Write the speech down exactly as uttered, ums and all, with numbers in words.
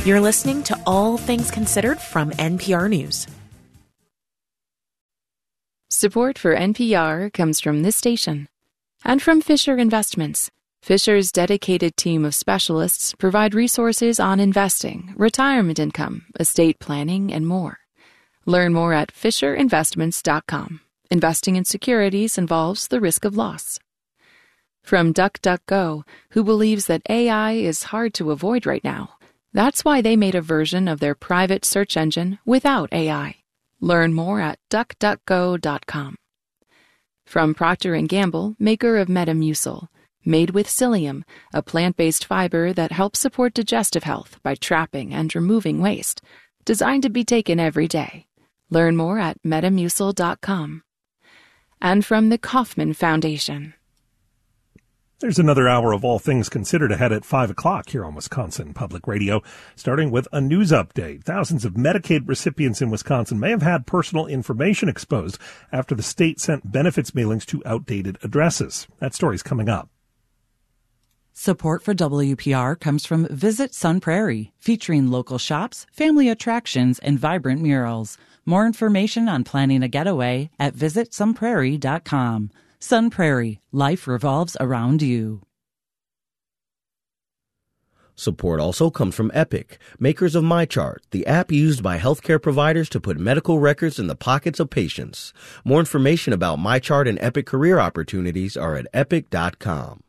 You're listening to All Things Considered from N P R News. Support for N P R comes from this station and from Fisher Investments. Fisher's dedicated team of specialists provide resources on investing, retirement income, estate planning, and more. Learn more at fisher investments dot com. Investing in securities involves the risk of loss. From DuckDuckGo, who believes that A I is hard to avoid right now. That's why they made a version of their private search engine without A I. Learn more at duck duck go dot com. From Procter and Gamble, maker of Metamucil, made with psyllium, a plant-based fiber that helps support digestive health by trapping and removing waste, designed to be taken every day. Learn more at metamucil dot com. And from the Kauffman Foundation. There's another hour of All Things Considered ahead at five o'clock here on Wisconsin Public Radio, starting with a news update. Thousands of Medicaid recipients in Wisconsin may have had personal information exposed after the state sent benefits mailings to outdated addresses. That story's coming up. Support for W P R comes from Visit Sun Prairie, featuring local shops, family attractions, and vibrant murals. More information on planning a getaway at visit sun prairie dot com. Sun Prairie, life revolves around you. Support also comes from Epic, makers of MyChart, the app used by healthcare providers to put medical records in the pockets of patients. More information about MyChart and Epic career opportunities are at epic dot com.